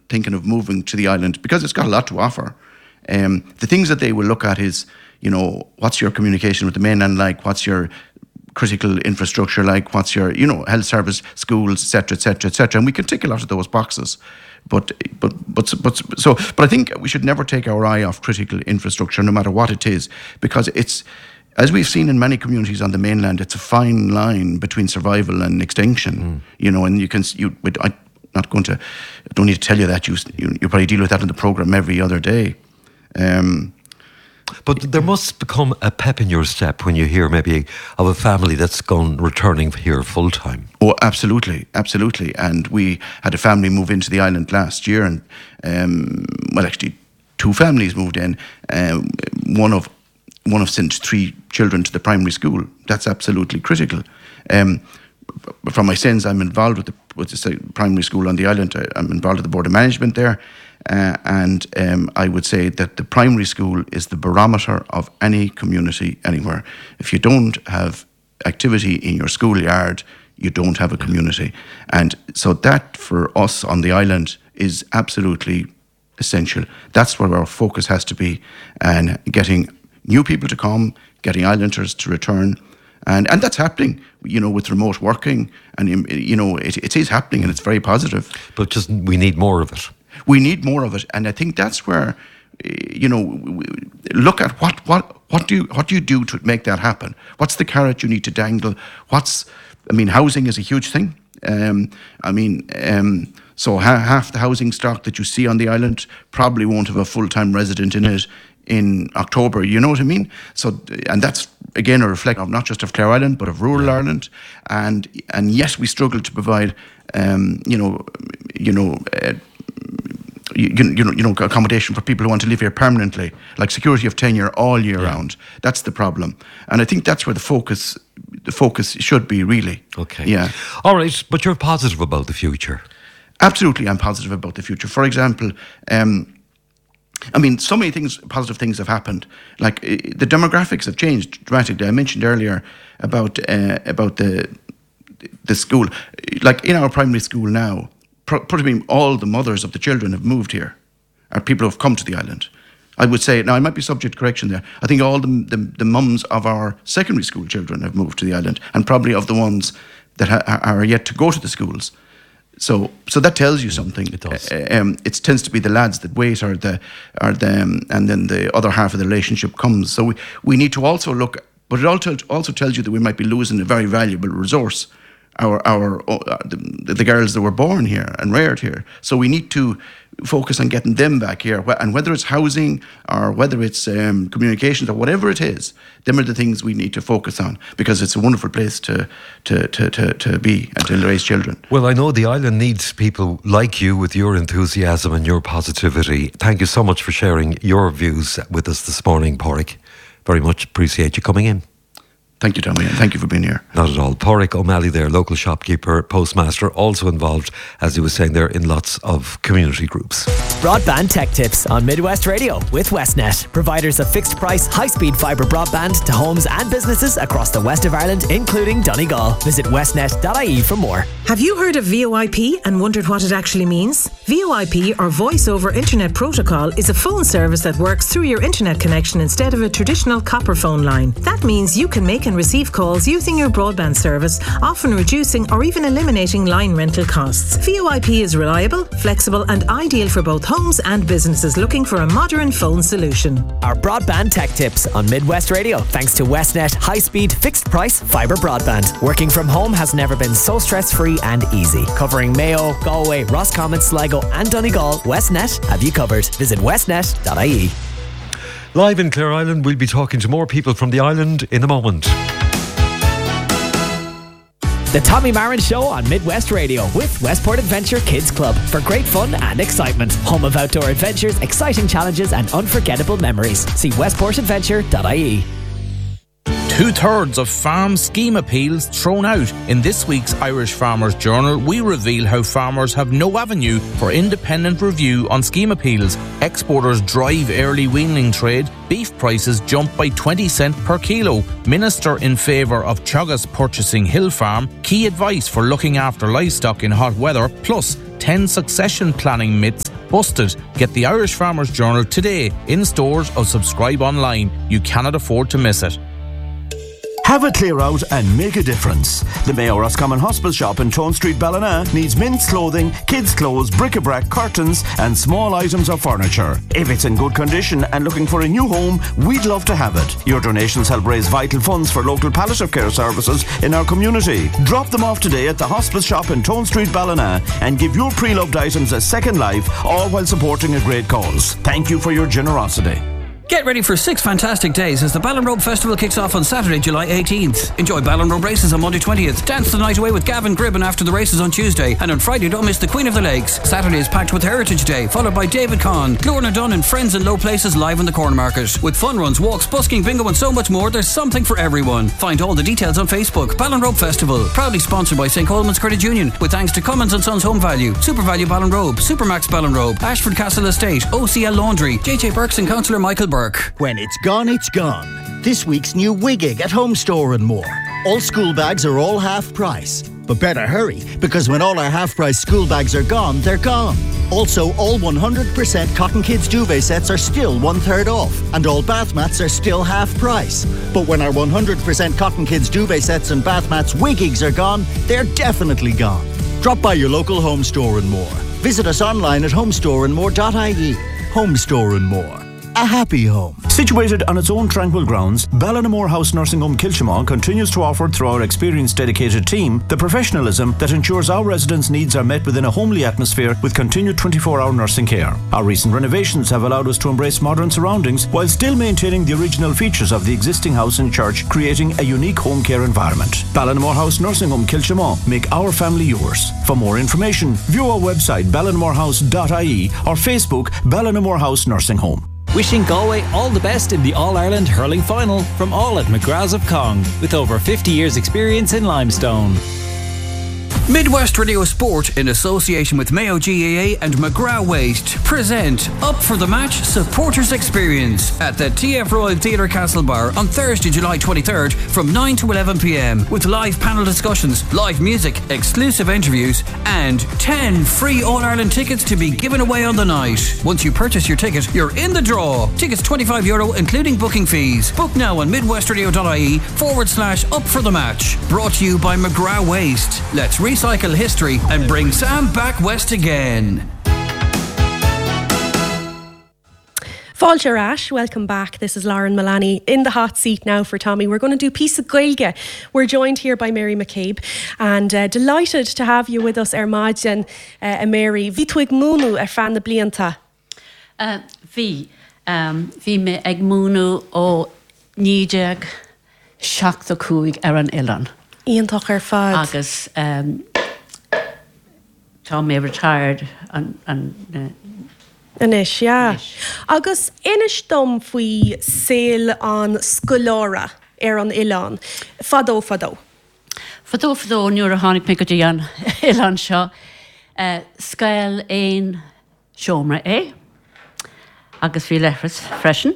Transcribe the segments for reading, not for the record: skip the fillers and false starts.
thinking of moving to the island, because it's got a lot to offer, the things that they will look at is, what's your communication with the mainland like? What's your critical infrastructure like? What's your, health service, schools, etc., etc., etc. And we can tick a lot of those boxes. But I think we should never take our eye off critical infrastructure, no matter what it is, because it's, as we've seen in many communities on the mainland, it's a fine line between survival and extinction. And I don't need to tell you that. You probably deal with that in the programme every other day. But there must become a pep in your step when you hear maybe of a family that's returning here full time. Oh, absolutely. And we had a family move into the island last year, and actually 2 families moved in. One of sent 3 children to the primary school. That's absolutely critical. From my sins, I'm involved with the primary school on the island. I'm involved with the board of management there. And I would say that the primary school is the barometer of any community anywhere. If you don't have activity in your schoolyard, you don't have a community. And so that, for us on the island, is absolutely essential. That's where our focus has to be, and getting new people to come, getting islanders to return. And that's happening, with remote working. And, it is happening, and it's very positive. But just, we need more of it. We need more of it, and I think that's where, look at what do you do to make that happen? What's the carrot you need to dangle? Housing is a huge thing. So half the housing stock that you see on the island probably won't have a full-time resident in it in October. You know what I mean? So, and that's again a reflection of not just of Clare Island, but of rural Ireland. And yes, we struggle to provide, accommodation for people who want to live here permanently, like security of tenure all year round. That's the problem, and I think that's where the focus should be, really. Okay. Yeah. All right, but you're positive about the future. Absolutely, I'm positive about the future. For example, so many positive things have happened. Like the demographics have changed dramatically. I mentioned earlier about the school. Like in our primary school now, probably all the mothers of the children have moved here, or people who have come to the island. I would say, now I might be subject to correction there, I think all the mums of our secondary school children have moved to the island, and probably of the ones that are yet to go to the schools. So that tells you something. It does. It tends to be the lads that wait, or them, and then the other half of the relationship comes. So we need to also look, but it also tells you that we might be losing a very valuable resource. The girls that were born here and reared here. So we need to focus on getting them back here. And whether it's housing or whether it's communications or whatever it is, them are the things we need to focus on, because it's a wonderful place to be and to raise children. Well, I know the island needs people like you with your enthusiasm and your positivity. Thank you so much for sharing your views with us this morning, Pádraig. Very much appreciate you coming in. Thank you, Tommy, and thank you for being here. Not at all. Pádraig O'Malley there, local shopkeeper, postmaster, also involved, as he was saying there, in lots of community groups. Broadband Tech Tips on Midwest Radio with Westnet, providers of fixed price, high-speed fibre broadband to homes and businesses across the west of Ireland, including Donegal. Visit westnet.ie for more. Have you heard of VoIP and wondered what it actually means? VoIP, or Voice over Internet Protocol, is a phone service that works through your internet connection instead of a traditional copper phone line. That means you can make and receive calls using your broadband service, often reducing or even eliminating line rental costs. VoIP is reliable, flexible and ideal for both homes and businesses looking for a modern phone solution. Our Broadband Tech Tips on Midwest Radio, thanks to Westnet high-speed fixed price fibre broadband. Working from home has never been so stress-free and easy. Covering Mayo, Galway, Roscommon, Sligo and Donegal, Westnet have you covered. Visit westnet.ie. Live in Clare Island, we'll be talking to more people from the island in a moment. The Tommy Marin Show on Midwest Radio with Westport Adventure Kids Club for great fun and excitement. Home of outdoor adventures, exciting challenges and unforgettable memories. See westportadventure.ie. 2/3 of farm scheme appeals thrown out. In this week's Irish Farmers Journal, we reveal how farmers have no avenue for independent review on scheme appeals. Exporters drive early weaning trade. Beef prices jump by 20 cents per kilo. Minister in favour of Teagasc purchasing Hill Farm. Key advice for looking after livestock in hot weather. Plus, 10 succession planning myths busted. Get the Irish Farmers Journal today in stores or subscribe online. You cannot afford to miss it. Have a clear out and make a difference. The Mayo Roscommon Hospital shop in Tone Street, Ballina needs men's clothing, kids' clothes, bric-a-brac, curtains and small items of furniture. If it's in good condition and looking for a new home, we'd love to have it. Your donations help raise vital funds for local palliative care services in our community. Drop them off today at the hospital shop in Tone Street, Ballina and give your pre-loved items a second life, all while supporting a great cause. Thank you for your generosity. Get ready for 6 fantastic days as the Ballinrobe Festival kicks off on Saturday, July 18th. Enjoy Ballinrobe races on Monday 20th. Dance the night away with Gavin Gribben after the races on Tuesday. And on Friday, don't miss the Queen of the Lakes. Saturday is packed with Heritage Day, followed by David Conn, Lorna Dunn and Friends in Low Places live in the Corn Market. With fun runs, walks, busking, bingo and so much more, there's something for everyone. Find all the details on Facebook. Ballinrobe Festival, proudly sponsored by St. Coleman's Credit Union, with thanks to Cummins & Sons Home Value, Super Value Ballinrobe, Supermax Ballinrobe, Ashford Castle Estate, OCL Laundry, JJ Burks and Councillor Michael Burke. When it's gone, it's gone. This week's new Wiggig at Home Store and More. All school bags are all half price. But better hurry, because when all our half price school bags are gone, they're gone. Also, all 100% Cotton Kids duvet sets are still 1/3 off, and all bath mats are still half price. But when our 100% Cotton Kids duvet sets and bath mats Wiggigs are gone, they're definitely gone. Drop by your local Home Store and More. Visit us online at homestoreandmore.ie. Home Store and More. A happy home. Situated on its own tranquil grounds, Ballinamore House Nursing Home Kilchimau continues to offer, through our experienced dedicated team, the professionalism that ensures our residents' needs are met within a homely atmosphere with continued 24-hour nursing care. Our recent renovations have allowed us to embrace modern surroundings while still maintaining the original features of the existing house and church, creating a unique home care environment. Ballinamore House Nursing Home Kilchimau. Make our family yours. For more information, view our website ballinamorehouse.ie or Facebook Ballinamore House Nursing Home. Wishing Galway all the best in the All-Ireland Hurling Final from all at McGrath's of Cong, with over 50 years experience in limestone. Midwest Radio Sport, in association with Mayo GAA and McGrath Waste, present Up for the Match Supporters Experience at the TF Royal Theatre Castlebar on Thursday, July 23rd from 9 to 11 p.m. with live panel discussions, live music, exclusive interviews and 10 free All-Ireland tickets to be given away on the night. Once you purchase your ticket, you're in the draw. Tickets €25 including booking fees. Book now on midwestradio.ie/Up for the Match. Brought to you by McGrath Waste. Let's recycle history and bring Sam back west again. Fáilte Ash, welcome back. This is Lauren Mullaney in the hot seat now for Tommy. We're going to do Piece of Gaeilge. We're joined here by Mary McCabe and delighted to have you with us, Armagin, Mary. Bhí tú ag múnú fan na blianta? Bhí me ag múnú ó 1975 ar an Ilan. Íontach ar fad. Agus tá mé retired Anish, yeah. Agus inis dom faoi saoil an scolára ar an Ilan. Fadó. Fadó nuair a tháinig mé go dtí an Ilan seo. Scail éon seomra é, agus bhí lefras freisin.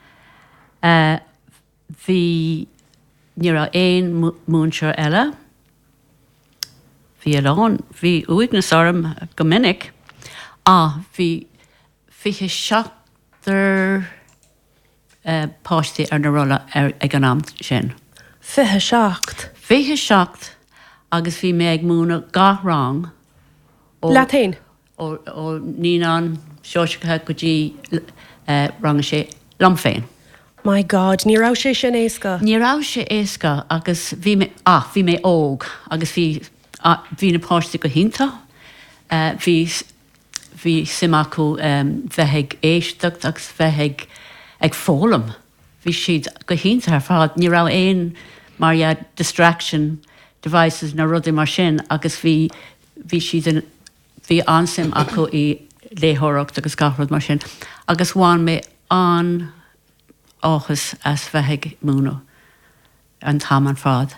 Bhí níor éon múnseir eile. Bhí eán, bhí uig na sorm go minic. Bhí fiche seachtar páistí ar na rolla ag an am sin. Fiche seacht? Fiche seacht, agus bhí mé ag múna gath rang. Latin? Ó níán seoisithe go dtí rang sé lam féin. My God, ní rá sé sin éasca? Ní rá sé éasca, agus bhí mé óg, agus bhí na páistí go hinnta. Bhí simacu bheittheag éisteach agus bheittheag ag fólam. Bhí siad go hinnta ar fad, ní rá éon mar distraction devices na rudaí mar sin, agus bhí ansim acu i léthóireacht agus gafrad mar sin. Agus bhain mé an áchas as bheittheag múna an tam an fad.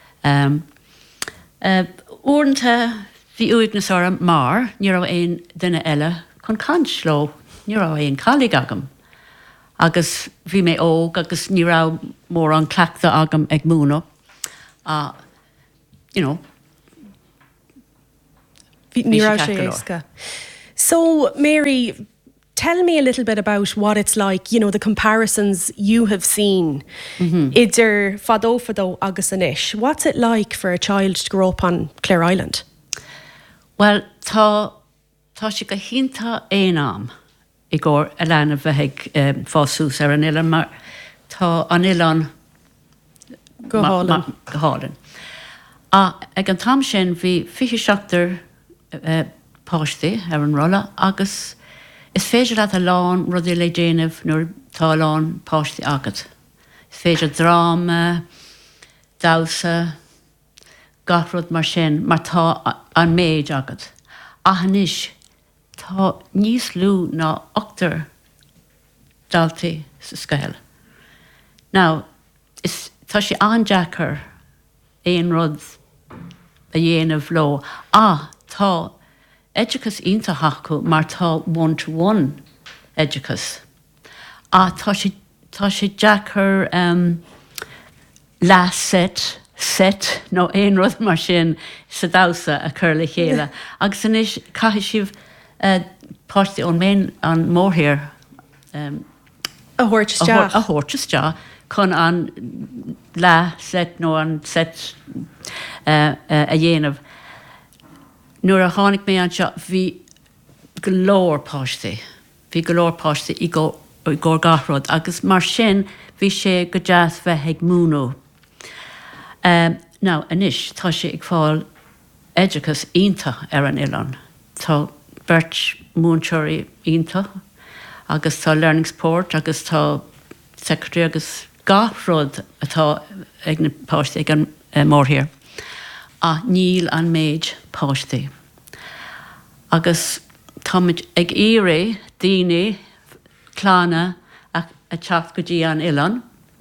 Uaireanta bhí uig na sorm mar, ní rá éon duine eile chun cansló, ní rá éon cailíg agam. Agus bhí mé óg, agus ní rá mór an cleachta agam ag múna. So, Mary, tell me a little bit about what it's like, you know, the comparisons you have seen. Idir fado agus anish. What's it like for a child to grow up on Clare Island? Well, tá si go hinnta éam I gcór a leanna bheithic fásús ar an Ilan, mar tá an Ilan go hálan. Ag an tam sin bhí fiche seachtar páistí ar an rolla, agus is féidir leat a lán rudí le déanamh nuair tá lán páistí agad. Is féidir dráma, dása, gachrod mar sin, mar tá an méid agad. Ahanis, tá níos lú ná ochtar daltaí sa scail. Now, tá sé anjaachar éon rud a dhéanamh ló. Tá Educus ínta hacu mar tá one-to-one Educus. Tá sé jaachar last set nó éon rud mar sin sa dása a chur le chéile. Agus inis caithfidh sibh páistí ón main an mórthír a thuirteteach chun an le set nó an set a dhéanamh. Nuair a tháinig mé an seo, bhí golóir páistí. Bhí golóir páistí I gcór gachrod, agus mar sin bhí sé go deas bheith ag múnó. Now, inis, tá sé ag fáil Educus ínta ar an Ilan. Tá beirt múnteirí ínta, agus tá Learning Sport, agus tá secretary agus gachrod atá ag na páistí ag an mórthír. Níl an méid páistí. Agus táid ag éire daoine chlána a teach go dtí an Ilan.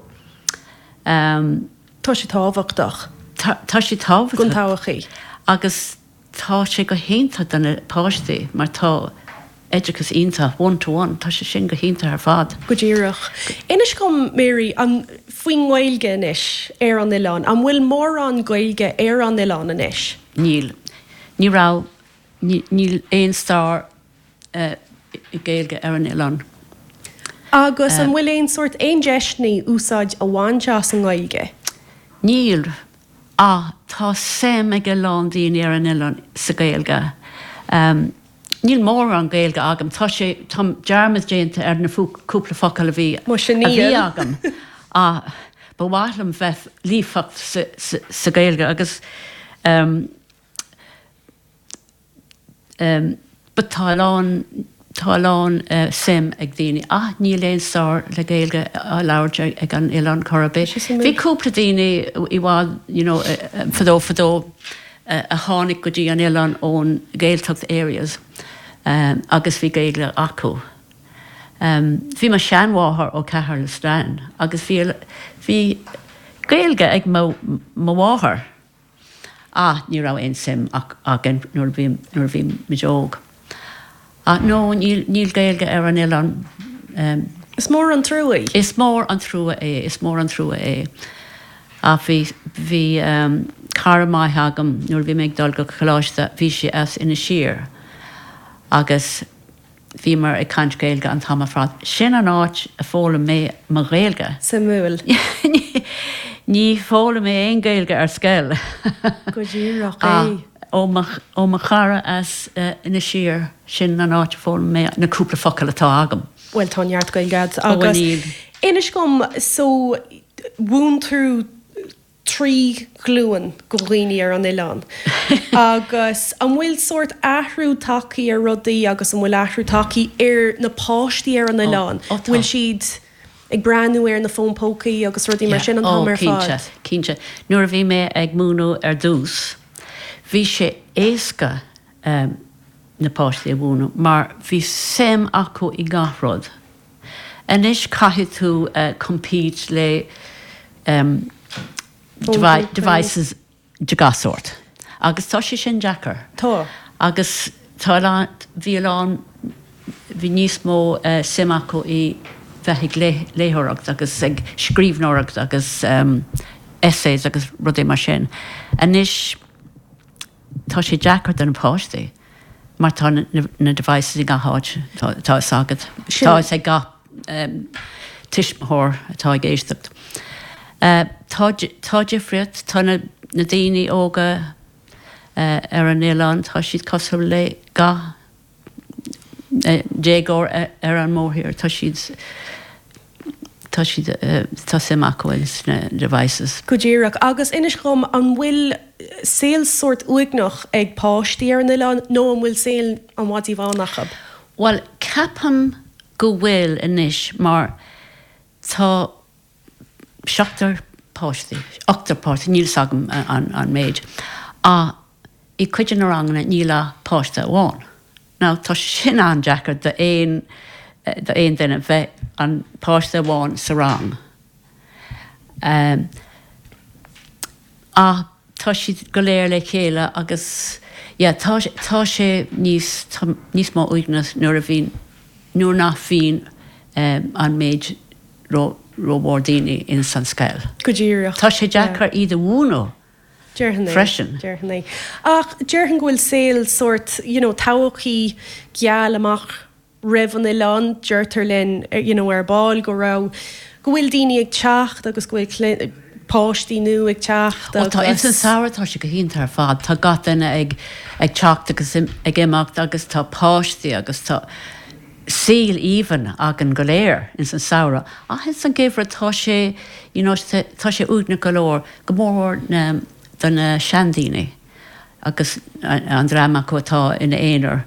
Tá sé tábhachtach. Tá sé tábhachtach. Gon táhachaí. Agus tá sé go hénta dana páistí, mar tá Educus ínta one-to-one, tá sé sin go hénta ar fad. Go ddíireach. Inis gom, Mary, an faoin Gaeilge inis ar an Ilan, an bhfuil mór an Gaeilge ar an Ilan inis? Níl. Ní rá, níl éon star I Gaeilge ar an Ilan. Agus an bhfuil éon sort éon deisní úsáid a bhain teas an Gaeilge? Níl. Tá sem ag lán daoine ar an Ilan sa Gaeilge. Níl mór an Gaeilge agam, tá sé dearmad déanta ar na cúpla focail a bhí agam. Ba bhhaithlim bheith lífacht sa Gaeilge, agus ba tá lán sim ag daoine. Níl éon sár le Gaeilge a labhairte ag an Ilan Corabé. Bhí cúpla daoine I bhád, fadó a tháinig go dtí an Ilan ón Gaeltacht areas. Agus bhí Gaeilge acu. Bhí mar seanmháthair ó cethir le strain, agus bhí Gaeilge ag mo mháthair. Ní rá éon sim agan nuair bhí mideóg. No, níl Gaeilge ar an Ilan. Is mór an trúa? Is mór an trúa é. Bhí cara maith agam nuair bhí méid dul go choláiste bhí sé as ina siar. Agus bhí mar ag caint Gaeilge an táma frad. Sin an áit a fóla mé mar Gaeilge. Sa múil. Ní fóla mé éon Gaeilge ar scail. Go ddíireach é. Ó mar chara as ina siar sin an áit fóla mé na cúpla focail atá agam. Well, tá neart Gaeilge. Agus inis gom, so bhún trú trí gluúan go riine ar an Ilan. Agus an bhfuil sort athrú tacaí ar rudaí agus an bhfuil athrú tacaí ar na páistí ar an Ilan. Bhfuil siad ag breanú ar na fónpócaí agus rudaí mar sin an hamar fád. Cínte. Nuair bhí mé ag múnú ar dús, bhí sé éasca na páistí a bhúnú, mar bhí sem acu I gachrod. Anis caithfidh tú compete le devices de gasort. Agus tá sé sin jackar. Tá. Agus tá bhí lán bhí níos mó simacu I bheith léthóracht agus ag scríbhnóracht agus essays agus rudé mar sin. Anis tá sé jackar den páistí. mar tá na devices I ga háid tá sagad. Tá sé ga tiismthór atá géistecht. Tá difriad tá na daoine óga ar an Éileán tá siad cosú le ga dégór ar an mórthír tá siad tá simach bhfuil na devices. Go ddíreach agus inis chum an bhfuil sales sort uignach ag páistí ar an Éileán nó an bhfuil sale an bhádí bhánachab? Well, capam go bhfuil inis mar tá seachtar páistí, 8 páistí, níl sagam an méid. I cuidean ar angna níla páiste bháin. Now, tá sin an Jackar de ein duine bheith an páiste bháin sa rang. Tá siad go léir le chéile agus tá sé níos má uignas nuair a bhín nuair nach bhín an méid róbhór in san scéil. Go ddíreach. Tá sé Jackar iad a bhúnó. Freisin. Ach, dearhan gohfuil sale sort, táhachaí geal amach raibh an Éileán deirtar len, ar báil go rá. Go bhfuil daoine ag teacht agus go bhfuil páistí nu ag teacht. Tá in san saoir tá sé go híonnta ar fad. Tá gatainna ag teacht agus ag imeacht agus tá páistí agus tá síl even agan go léir in san saoire. Hin san gifre tá sé útna go leir go mór don seandíine agus an drama chutá in éonar.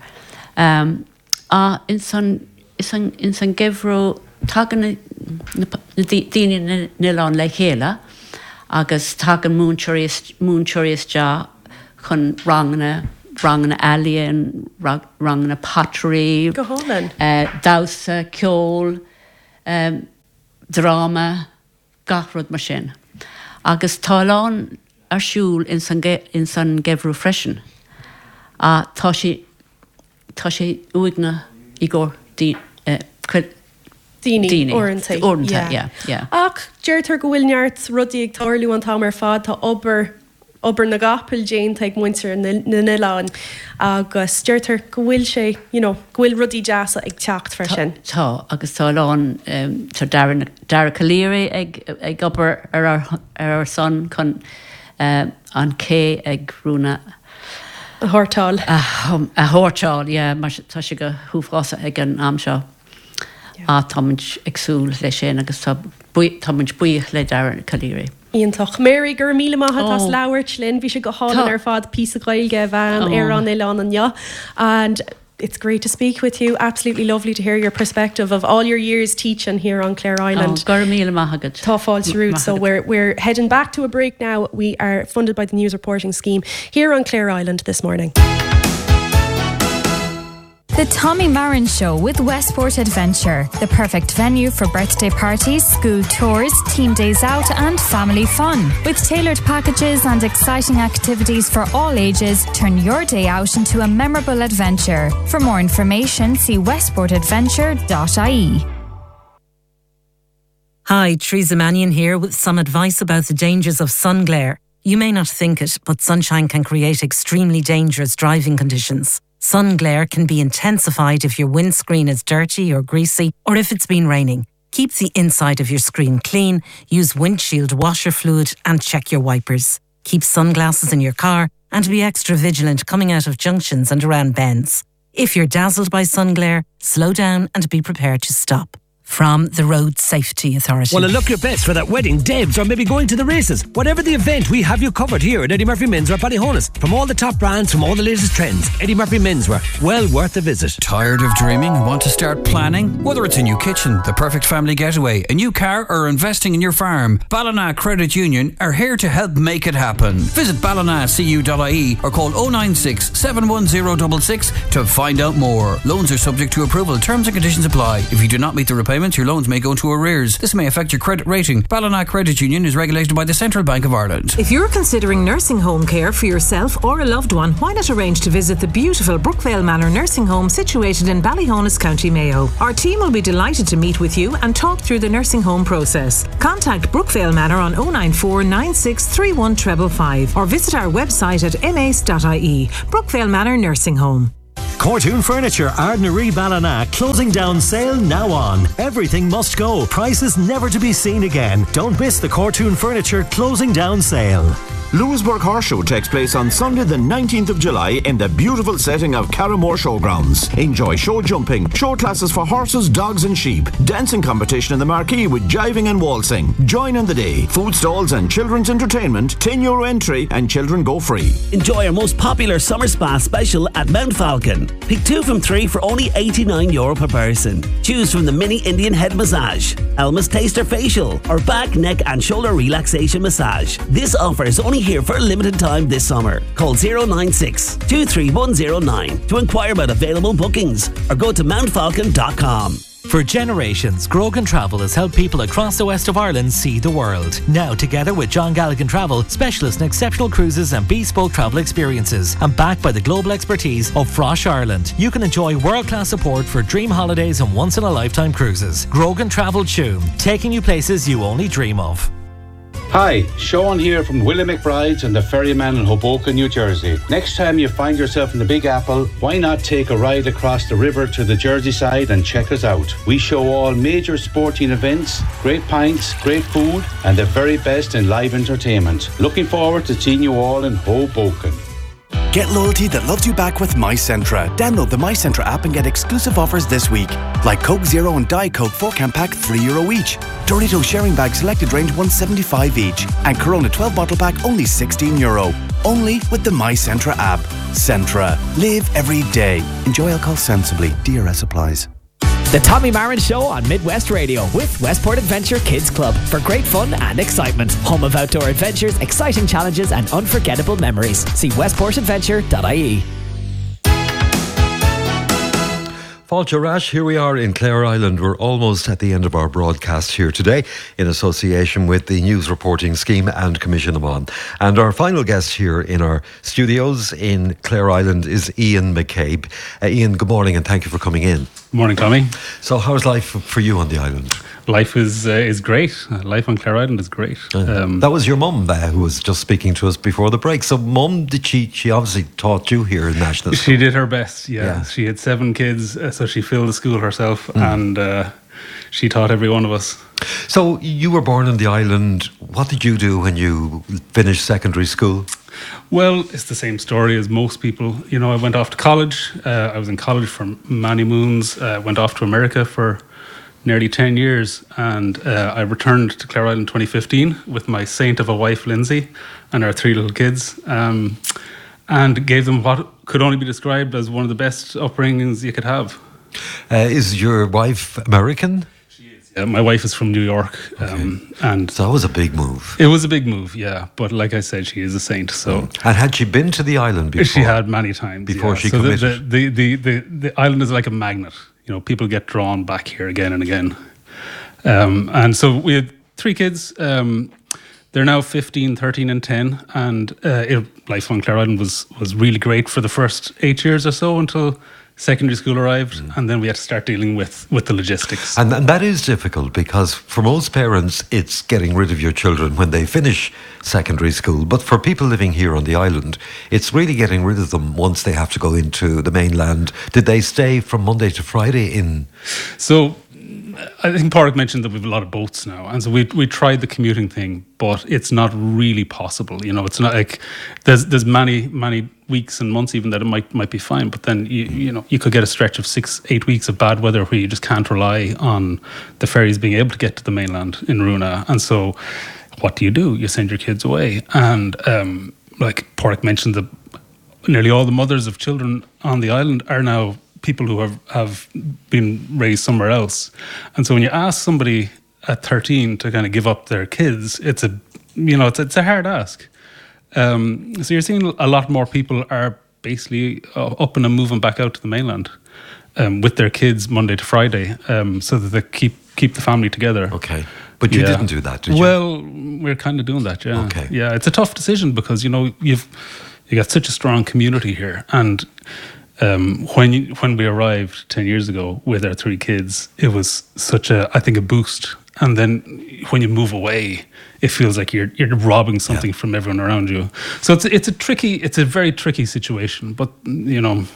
In san gifrú tagan daoine Éileán le chéile agus tagan múntúiris de chun rangna alien, rangna pottery, dausa, ceol, drama, gachrod mar sin. Agus táláin ar siúl in san gevrú freisin. Tá sé uigna I gcór Daoine orintha. Ach, deirtar go bhfuil neart rudaí ag tarlú an tám ar fad tá obair na gapil Jane ag muintir na Éileán agus deirtar go bhfuil sé, go bhfuil rudí deasa ag teacht freisin. Tá, agus tá lán Dara Calíri ag obair ar son chun an cé ag rúna a hórtáil. A hórtáil, mar tá sé go thuúfása ag an am seo. Támuid agsúil lei sin agus támuid buíoch le Dara Calíri. Íontach Mary gur míle maithe tá leabhairt linn, bhí sé go hálan ar fad pí a gailge bhean ar an Éileán an and it's great to speak with you. Absolutely lovely to hear your perspective of all your years teaching here on Clare Island. Gur míle maithagad. Tá fáilte rút. So we're heading back to a break now. We are funded by the News Reporting Scheme here on Clare Island this morning. The Tommy Marin Show with Westport Adventure, the perfect venue for birthday parties, school tours, team days out and family fun. With tailored packages and exciting activities for all ages, turn your day out into a memorable adventure. For more information, see westportadventure.ie. Hi, Teresa Mannion here with some advice about the dangers of sun glare. You may not think it, but sunshine can create extremely dangerous driving conditions. Sun glare can be intensified if your windscreen is dirty or greasy, or if it's been raining. Keep the inside of your screen clean, use windshield washer fluid and check your wipers. Keep sunglasses in your car and be extra vigilant coming out of junctions and around bends. If you're dazzled by sun glare, slow down and be prepared to stop. From the Road Safety Authority. Want to look your best for that wedding, Debs, or maybe going to the races? Whatever the event, we have you covered here at Eddie Murphy Menswear Ballyhonus. From all the top brands, from all the latest trends, Eddie Murphy Menswear, well worth a visit. Tired of dreaming? Want to start planning? Whether it's a new kitchen, the perfect family getaway, a new car, or investing in your farm, Ballina Credit Union are here to help make it happen. Visit ballinacu.ie or call 096 710 66 to find out more. Loans are subject to approval. Terms and conditions apply. If you do not meet the repayment, your loans may go into arrears. This may affect your credit rating. Ballina Credit Union is regulated by the Central Bank of Ireland. If you're considering nursing home care for yourself or a loved one, why not arrange to visit the beautiful Brookvale Manor nursing home situated in Ballyhonus, County Mayo. Our team will be delighted to meet with you and talk through the nursing home process. Contact Brookvale Manor on 094 96 31 555 or visit our website at mace.ie. Brookvale Manor Nursing Home. Cortoon Furniture, Ardnaree Ballina, closing down sale now on. Everything must go. Prices never to be seen again. Don't miss the Cortoon Furniture closing down sale. Lewisburg Horse Show takes place on Sunday the 19th of July in the beautiful setting of Carramore Showgrounds. Enjoy show jumping, show classes for horses, dogs and sheep, dancing competition in the marquee with jiving and waltzing. Join in the day. Food stalls and children's entertainment, €10 entry and children go free. Enjoy our most popular summer spa special at Mount Falcon. Pick 2 from 3 for only €89 per person. Choose from the mini Indian head massage, Elma's Taster facial, or back, neck and shoulder relaxation massage. This offer is only here for a limited time this summer. Call 096 23109 to inquire about available bookings or go to mountfalcon.com. For generations, Grogan Travel has helped people across the west of Ireland see the world. Now, together with John Galligan Travel, specialists in exceptional cruises and bespoke travel experiences, and backed by the global expertise of Frosh Ireland, you can enjoy world-class support for dream holidays and once-in-a-lifetime cruises. Grogan Travel Tuam, taking you places you only dream of. Hi, Sean here from Willie McBride's and the Ferryman in Hoboken, New Jersey. Next time you find yourself in the Big Apple, why not take a ride across the river to the Jersey side and check us out? We show all major sporting events, great pints, great food, and the very best in live entertainment. Looking forward to seeing you all in Hoboken. Get loyalty that loves you back with MyCentra. Download the MyCentra app and get exclusive offers this week. Like Coke Zero and Diet Coke 4-can pack €3 each. Doritos sharing bag selected range $1.75 each. And Corona 12 bottle pack only €16. Only with the MyCentra app. Centra. Live every day. Enjoy alcohol sensibly. DRS applies. The Tommy Marin Show on Midwest Radio with Westport Adventure Kids Club for great fun and excitement. Home of outdoor adventures, exciting challenges and unforgettable memories. See westportadventure.ie. Fáilte Rash, here we are in Clare Island. We're almost at the end of our broadcast here today in association with the News Reporting Scheme and Commission Amon. And our final guest here in our studios in Clare Island is Ian McCabe. Ian, good morning and thank you for coming in. Good morning, Tommy. So how's life for you on the island? Life is great. Life on Clare Island is great. That was your mum who was just speaking to us before the break. So mum, she obviously taught you here in National School. She did her best, yeah. She had 7 kids, so she filled the school herself and she taught every one of us. So you were born on the island. What did you do when you finished secondary school? Well, it's the same story as most people. You know, I went off to college. I was in college for many moons. Went off to America for nearly 10 years and I returned to Clare Island in 2015 with my saint of a wife, Lindsay, and our 3 little kids and gave them what could only be described as one of the best upbringings you could have. Is your wife American? She is. Yeah, my wife is from New York. And so that was a big move. It was a big move, yeah. But like I said, she is a saint. So. And had she been to the island before? She had many times. Before she so committed? The island is like a magnet. You know, people get drawn back here again and again. And so we had 3 kids. They're now 15, 13 and 10. And life on Clare Island was really great for the first 8 years or so until secondary school arrived. And then we had to start dealing with the logistics. And that is difficult because for most parents, it's getting rid of your children when they finish secondary school. But for people living here on the island, it's really getting rid of them once they have to go into the mainland. Did they stay from Monday to Friday in? So I think Pádraig mentioned that we have a lot of boats now, and so we tried the commuting thing, but it's not really possible. You know, it's not like there's many weeks and months even that it might be fine, but then you could get a stretch of 6-8 weeks of bad weather where you just can't rely on the ferries being able to get to the mainland in Runa, and so what do? You send your kids away, and like Pádraig mentioned, that nearly all the mothers of children on the island are now people who have been raised somewhere else. And so when you ask somebody at 13 to kind of give up their kids, it's a hard ask. So you're seeing a lot more people are basically up and moving back out to the mainland with their kids Monday to Friday, so that they keep the family together. Okay. But you didn't do that, did you? Well, we're kind of doing that, yeah. Okay. Yeah, it's a tough decision because, you know, you got such a strong community here, and when we arrived 10 years ago with our 3 kids, it was such a boost. And then when you move away, it feels like you're robbing something from everyone around you. So it's a very tricky situation. But you know,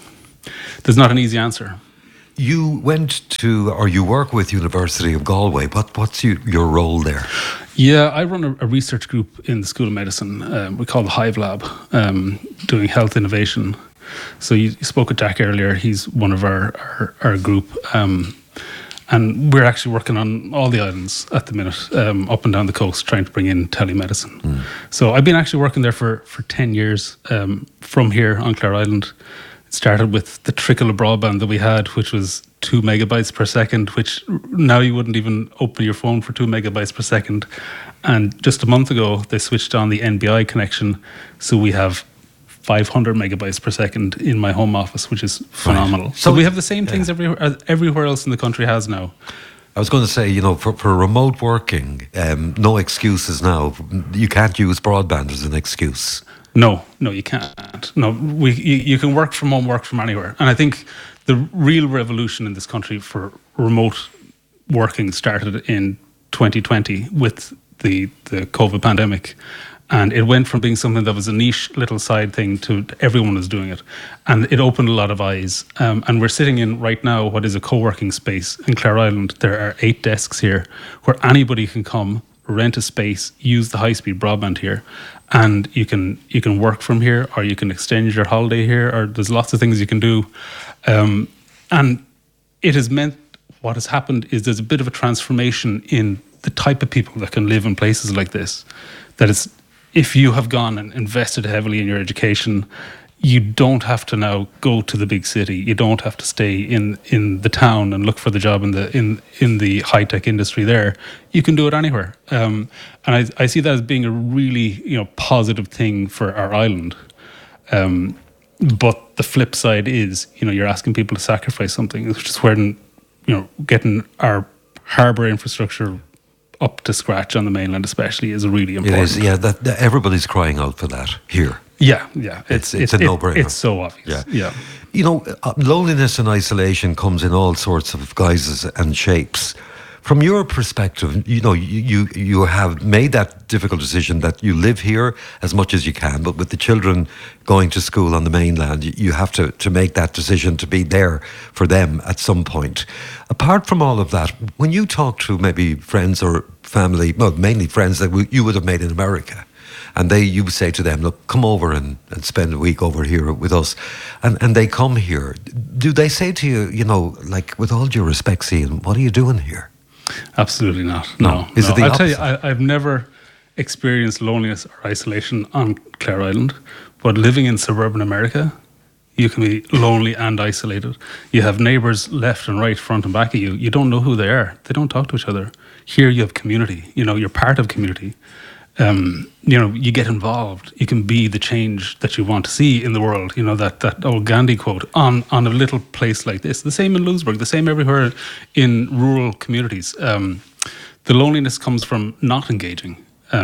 there's not an easy answer. You went to, or you work with University of Galway. What's your role there? Yeah, I run a research group in the School of Medicine. We call the Hive Lab, doing health innovation. So you spoke with Jack earlier. He's one of our group. And we're actually working on all the islands at the minute, up and down the coast, trying to bring in telemedicine. So I've been actually working there for 10 years from here on Clare Island. It started with the trickle of broadband that we had, which was 2 megabytes per second, which now you wouldn't even open your phone for 2 megabytes per second. And just a month ago, they switched on the NBI connection. So we have 500 megabytes per second in my home office, which is phenomenal. Right. So we have the same things everywhere else in the country has now. I was going to say, for remote working, no excuses now. You can't use broadband as an excuse. No, you can't. No, you can work from home, work from anywhere. And I think the real revolution in this country for remote working started in 2020 with the COVID pandemic. And it went from being something that was a niche little side thing to everyone was doing it. And it opened a lot of eyes. And we're sitting in right now what is a co-working space in Clare Island. There are 8 desks here where anybody can come, rent a space, use the high-speed broadband here, and you can work from here, or you can extend your holiday here, or there's lots of things you can do. And it has meant, what has happened is there's a bit of a transformation in the type of people that can live in places like this. That is, if you have gone and invested heavily in your education, you don't have to now go to the big city. You don't have to stay in the town and look for the job in the high tech industry there. You can do it anywhere, and I see that as being a really positive thing for our island. But the flip side is you're asking people to sacrifice something, which is when getting our harbour infrastructure up to scratch on the mainland, especially, is really important. It is, yeah. That everybody's crying out for that here. Yeah. It's a no-brainer. It's so obvious. Yeah. Loneliness and isolation comes in all sorts of guises and shapes. From your perspective, you have made that difficult decision that you live here as much as you can, but with the children going to school on the mainland, you have to make that decision to be there for them at some point. Apart from all of that, when you talk to maybe friends or family, well, mainly friends that you would have made in America, and you say to them, look, come over and spend a week over here with us. And they come here. Do they say to you, like, with all due respect, Cian, what are you doing here? Absolutely not. No. Is it the opposite? I'll tell you, I've never experienced loneliness or isolation on Clare Island, but living in suburban America, you can be lonely and isolated. You have neighbours left and right, front and back of you. You don't know who they are. They don't talk to each other. Here you have community. You're part of community. You get involved. You can be the change that you want to see in the world. That old Gandhi quote on a little place like this. The same in Louisburgh. The same everywhere in rural communities. The loneliness comes from not engaging.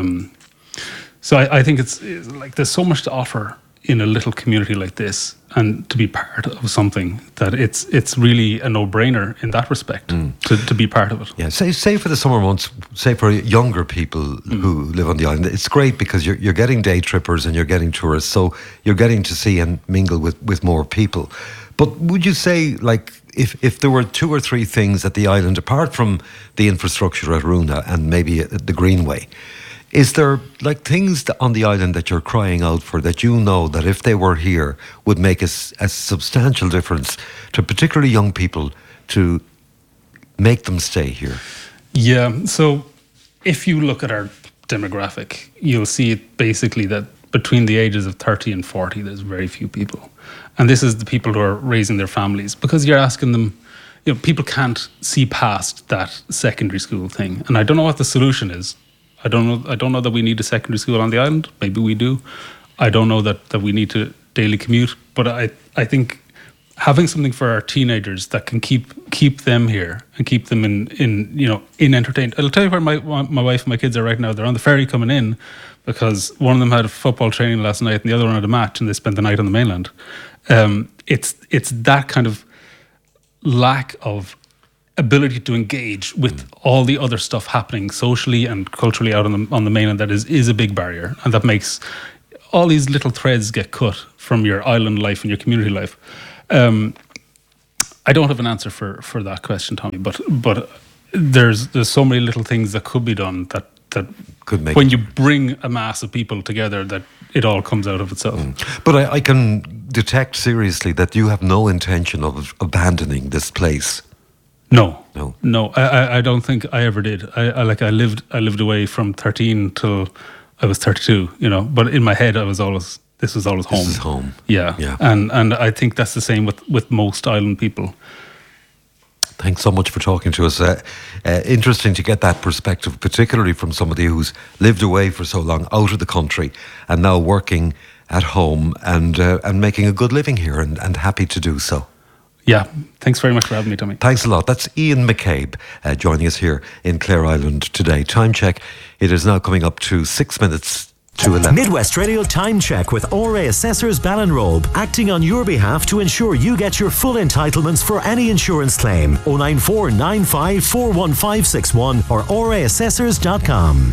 So I think it's like there's so much to offer in a little community like this, and to be part of something that it's really a no-brainer in that respect to be part of it. Yeah, say for the summer months, say for younger people who live on the island, it's great because you're getting day trippers and you're getting tourists, so you're getting to see and mingle with more people. But would you say, like, if there were 2 or 3 things at the island, apart from the infrastructure at Runa and maybe the Greenway, is there like things on the island that you're crying out for that that if they were here would make a substantial difference to particularly young people to make them stay here? Yeah, so if you look at our demographic, you'll see it basically that between the ages of 30 and 40, there's very few people. And this is the people who are raising their families, because you're asking them, people can't see past that secondary school thing. And I don't know what the solution is. I don't know that we need a secondary school on the island. Maybe we do. I don't know that we need to daily commute. But I think having something for our teenagers that can keep them here and keep them in entertained. I'll tell you where my wife and my kids are right now. They're on the ferry coming in because one of them had a football training last night and the other one had a match, and they spent the night on the mainland. It's that kind of lack of ability to engage with all the other stuff happening socially and culturally out on the mainland that is a big barrier, and that makes all these little threads get cut from your island life and your community life. I don't have an answer for that question, Tommy, but there's so many little things that could be done that could make when you bring a mass of people together, that it all comes out of itself. But I can detect seriously that you have no intention of abandoning this place. No. I don't think I ever did. I lived away from 13 till I was 32. But in my head, I was always this was always home. This is home. Yeah. And I think that's the same with most island people. Thanks so much for talking to us. Interesting to get that perspective, particularly from somebody who's lived away for so long, out of the country, and now working at home and making a good living here and happy to do so. Yeah, thanks very much for having me, Tommy. Thanks a lot. That's Ian McCabe joining us here in Clare Island today. Time check. It is now coming up to 6 minutes to 11. Midwest Radio Time Check with ORA Assessors Ballinrobe, acting on your behalf to ensure you get your full entitlements for any insurance claim. 094 95 41561 or oraassessors.com.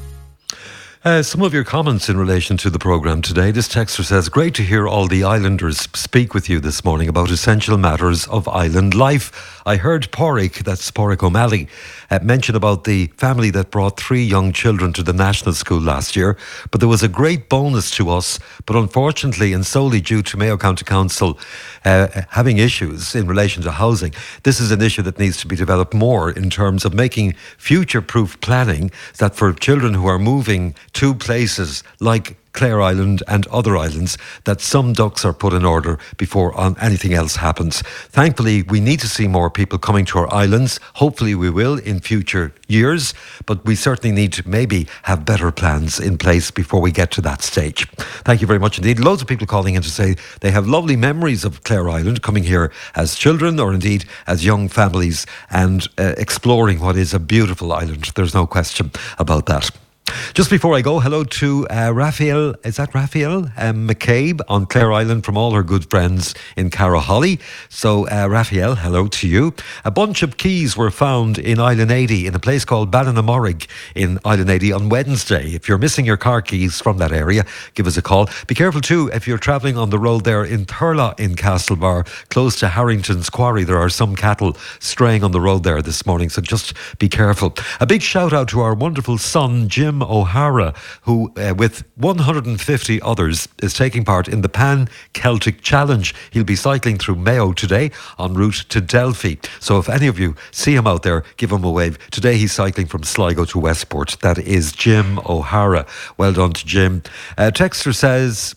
Some of your comments in relation to the programme today. This texter says, great to hear all the islanders speak with you this morning about essential matters of island life. I heard Pádraig, that's Pádraig O'Malley, mention about the family that brought 3 young children to the national school last year. But there was a great bonus to us, but unfortunately and solely due to Mayo County Council having issues in relation to housing, this is an issue that needs to be developed more in terms of making future-proof planning, that for children who are moving to places like Clare Island and other islands, that some ducks are put in order before anything else happens. Thankfully, we need to see more people coming to our islands. Hopefully we will in future years, but we certainly need to maybe have better plans in place before we get to that stage. Thank you very much indeed. Loads of people calling in to say they have lovely memories of Clare Island, coming here as children or indeed as young families and exploring what is a beautiful island. There's no question about that. Just before I go, hello to Raphael, is that Raphael McCabe on Clare Island from all her good friends in Carraholly. So Raphael, hello to you. A bunch of keys were found in Island 80 in a place called Ballinamorrig in Island 80 on Wednesday. If you're missing your car keys from that area, give us a call. Be careful too if you're travelling on the road there in Thurles in Castlebar, close to Harrington's Quarry. There are some cattle straying on the road there this morning, so just be careful. A big shout out to our wonderful son, Jim O'Hara, who with 150 others is taking part in the Pan-Celtic Challenge. He'll be cycling through Mayo today en route to Delphi. So if any of you see him out there, give him a wave. Today he's cycling from Sligo to Westport. That is Jim O'Hara. Well done to Jim. Texter says,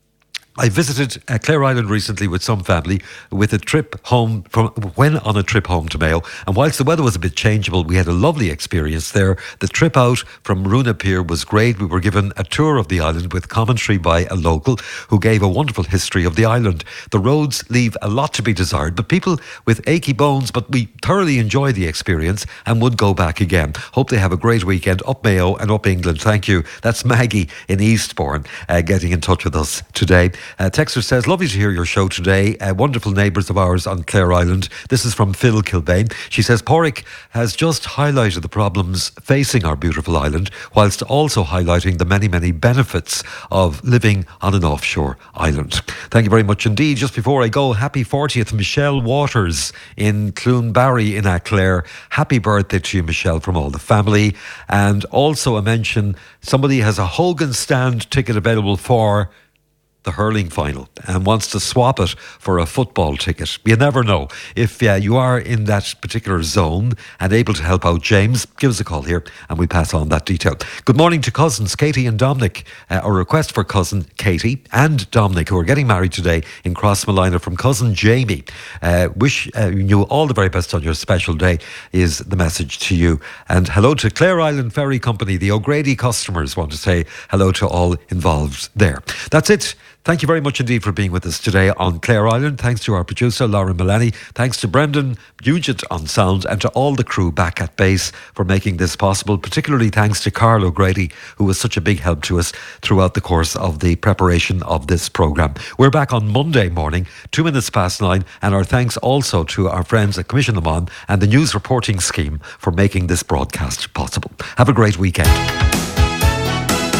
I visited Clare Island recently with some family with a trip home went on a trip home to Mayo, and whilst the weather was a bit changeable, we had a lovely experience there. The trip out from Runa Pier was great. We were given a tour of the island with commentary by a local who gave a wonderful history of the island. The roads leave a lot to be desired, but people with achy bones, but we thoroughly enjoyed the experience and would go back again. Hope they have a great weekend up Mayo and up England. Thank you. That's Maggie in Eastbourne getting in touch with us today. Texter says, lovely to hear your show today. Wonderful neighbours of ours on Clare Island. This is from Phil Kilbane. She says, Pádraig has just highlighted the problems facing our beautiful island, whilst also highlighting the many, many benefits of living on an offshore island. Thank you very much indeed. Just before I go, happy 40th, Michelle Waters in Cloonbarry in Clare. Happy birthday to you, Michelle, from all the family. And also a mention, somebody has a Hogan Stand ticket available for the hurling final and wants to swap it for a football ticket. You never know. If you are in that particular zone and able to help out James, give us a call here and we pass on that detail. Good morning to cousins Katie and Dominic. A request for cousin Katie and Dominic, who are getting married today in Crossmolina, from cousin Jamie. Wish you all the very best on your special day is the message to you. And hello to Clare Island Ferry Company. The O'Grady customers want to say hello to all involved there. That's it. Thank you very much indeed for being with us today on Clare Island. Thanks to our producer, Lauren Mullaney. Thanks to Brendan Nugent on sound, and to all the crew back at base for making this possible. Particularly thanks to Carl O'Grady, who was such a big help to us throughout the course of the preparation of this programme. We're back on Monday morning, 9:02, and our thanks also to our friends at Commission Amman and the News Reporting Scheme for making this broadcast possible. Have a great weekend.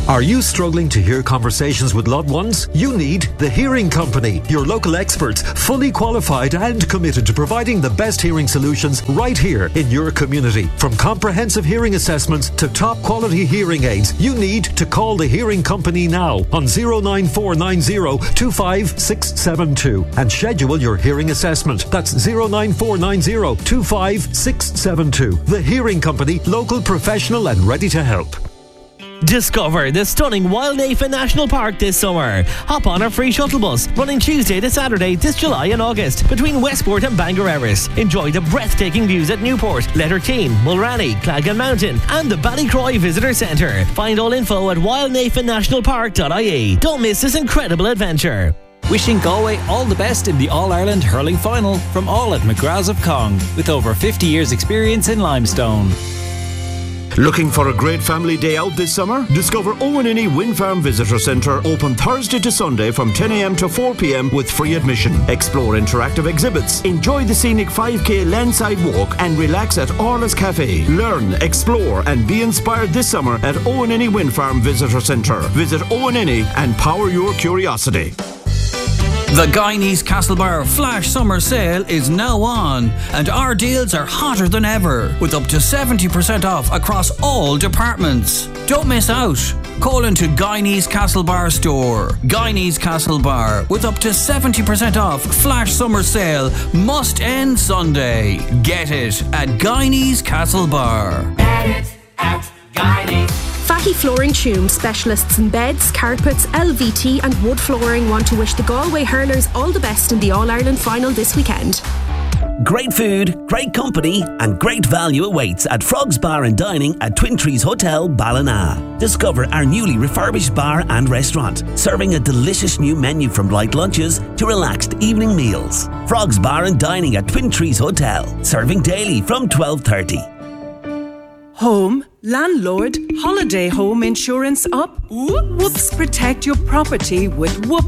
Are you struggling to hear conversations with loved ones? You need The Hearing Company, your local experts, fully qualified and committed to providing the best hearing solutions right here in your community. From comprehensive hearing assessments to top quality hearing aids, you need to call The Hearing Company now on 09490 25672 and schedule your hearing assessment. That's 09490 25672. The Hearing Company, local, professional and ready to help. Discover the stunning Wildnafen National Park this summer. Hop on our free shuttle bus running Tuesday to Saturday this July and August between Westport and Bangor Erris. Enjoy the breathtaking views at Newport, Letterkeem, Mulranny, Clagan Mountain and the Ballycroy Visitor Centre. Find all info at wildnafennationalpark.ie. Don't miss this incredible adventure. Wishing Galway all the best in the All-Ireland Hurling Final from all at McGrath's of Cong, with over 50 years experience in limestone. Looking for a great family day out this summer? Discover Owenini Wind Farm Visitor Centre, open Thursday to Sunday from 10 a.m. to 4 p.m. with free admission. Explore interactive exhibits, enjoy the scenic 5k landside walk and relax at Orla's Cafe. Learn, explore and be inspired this summer at Owenini Wind Farm Visitor Centre. Visit Owenini and power your curiosity. The Guyanese Castlebar Flash Summer Sale is now on, and our deals are hotter than ever, with up to 70% off across all departments. Don't miss out. Call into Guyanese Castlebar store. Guyanese Castlebar, with up to 70% off Flash Summer Sale, must end Sunday. Get it at Guyanese Castlebar. Get it at Guyanese. Fahy Flooring Tume, specialists in beds, carpets, LVT and wood flooring, want to wish the Galway hurlers all the best in the All-Ireland Final this weekend. Great food, great company and great value awaits at Frogs Bar and Dining at Twin Trees Hotel, Ballina. Discover our newly refurbished bar and restaurant, serving a delicious new menu from light lunches to relaxed evening meals. Frogs Bar and Dining at Twin Trees Hotel, serving daily from 12:30. Home, landlord, holiday home insurance up? Whoops, protect your property with Whoops.